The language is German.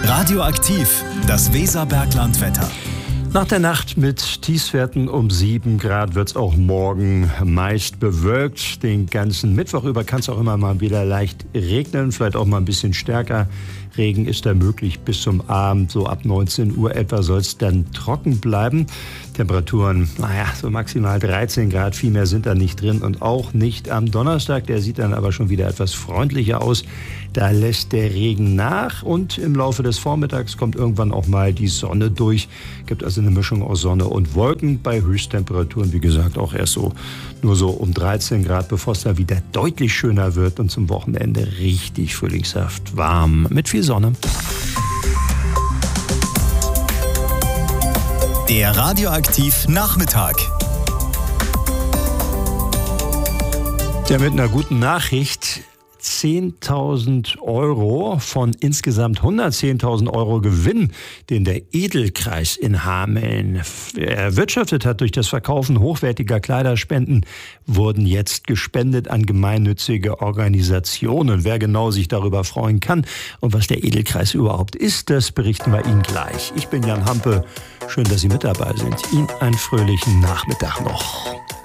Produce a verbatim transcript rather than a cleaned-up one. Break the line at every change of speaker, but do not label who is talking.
Radioaktiv, das Weserberglandwetter.
Nach der Nacht mit Tiefstwerten um sieben Grad wird es auch morgen meist bewölkt. Den ganzen Mittwoch über kann es auch immer mal wieder leicht regnen, vielleicht auch mal ein bisschen stärker. Regen ist da möglich bis zum Abend, so ab neunzehn Uhr etwa soll es dann trocken bleiben. Temperaturen, naja, so maximal dreizehn Grad, viel mehr sind da nicht drin und auch nicht am Donnerstag. Der sieht dann aber schon wieder etwas freundlicher aus. Da lässt der Regen nach und im Laufe des Vormittags kommt irgendwann auch mal die Sonne durch. Gibt also eine Mischung aus Sonne und Wolken bei Höchsttemperaturen, wie gesagt, auch erst so nur so um dreizehn Grad, bevor es dann wieder deutlich schöner wird und zum Wochenende richtig frühlingshaft warm mit viel Sonne.
Der Radioaktiv Nachmittag.
Ja, mit einer guten Nachricht. zehntausend Euro von insgesamt hundertzehntausend Euro Gewinn, den der Edelkreis in Hameln erwirtschaftet hat durch das Verkaufen hochwertiger Kleiderspenden, wurden jetzt gespendet an gemeinnützige Organisationen. Wer genau sich darüber freuen kann und was der Edelkreis überhaupt ist, das berichten wir Ihnen gleich. Ich bin Jan Hampe. Schön, dass Sie mit dabei sind. Ihnen einen fröhlichen Nachmittag noch.